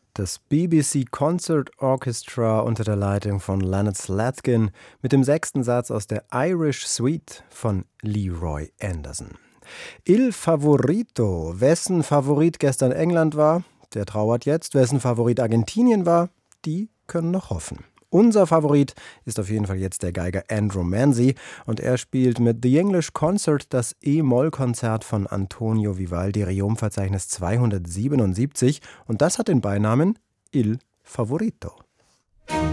Das BBC Concert Orchestra unter der Leitung von Leonard Slatkin mit dem 6. Satz aus der Irish Suite von Leroy Anderson. Il Favorito, wessen Favorit gestern England war, der trauert jetzt. Wessen Favorit Argentinien war, die können noch hoffen. Unser Favorit ist auf jeden Fall jetzt der Geiger Andrew Manzi und er spielt mit The English Concert das E-Moll-Konzert von Antonio Vivaldi, Requiem-Verzeichnis 277 und das hat den Beinamen Il Favorito.